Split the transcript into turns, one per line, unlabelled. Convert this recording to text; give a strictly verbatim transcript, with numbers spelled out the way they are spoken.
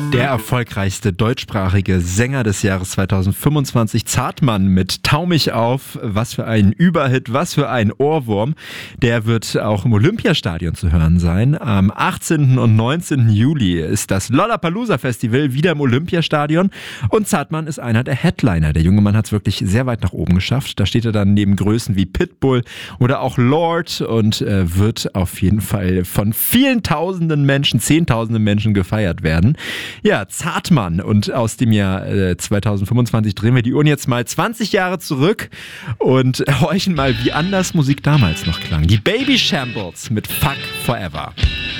Der erfolgreichste deutschsprachige Sänger des Jahres zweitausendfünfundzwanzig, Zartmann mit Tau mich auf. Was für ein Überhit, was für ein Ohrwurm. Der wird auch im Olympiastadion zu hören sein. Am achtzehnten und neunzehnten Juli ist das Lollapalooza Festival wieder im Olympiastadion. Und Zartmann ist einer der Headliner. Der junge Mann hat es wirklich sehr weit nach oben geschafft. Da steht er dann neben Größen wie Pitbull oder auch Lord und äh, wird auf jeden Fall von vielen tausenden Menschen, zehntausenden Menschen gefeiert werden. Ja, Zartmann, und aus dem Jahr äh, zweitausendfünfundzwanzig drehen wir die Uhren jetzt mal zwanzig Jahre zurück und horchen mal, wie anders Musik damals noch klang. Die Baby Shambles mit Fuck Forever.